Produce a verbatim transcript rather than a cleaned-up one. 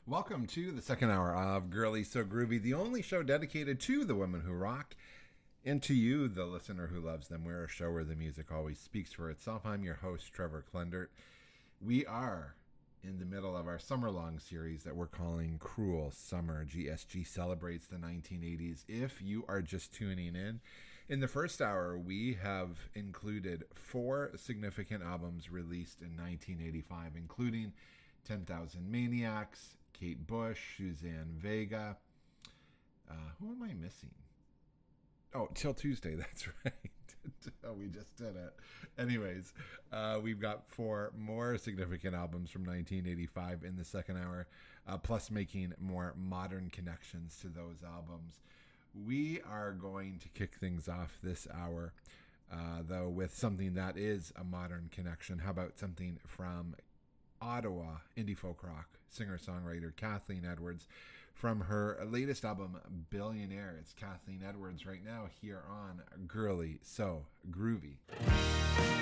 Welcome to the second hour of Girly So Groovy, the only show dedicated to the women who rock and to you, the listener who loves them. We're a show where the music always speaks for itself. I'm your host, Trevor Klendert. We are in the middle of our summer-long series that we're calling Cruel Summer. G S G celebrates the nineteen eighties. If you are just tuning in, in the first hour, we have included four significant albums released in nineteen eighty-five, including ten thousand Maniacs, Kate Bush, Suzanne Vega. Uh, who am I missing? Oh, Till Tuesday, that's right. Oh, we just did it. Anyways, uh, we've got four more significant albums from nineteen eighty-five in the second hour, uh, plus making more modern connections to those albums. We are going to kick things off this hour, uh, though, with something that is a modern connection. How about something from Ottawa indie folk rock singer-songwriter Kathleen Edwards from her latest album, Billionaire. It's Kathleen Edwards right now here on Girly So Groovy.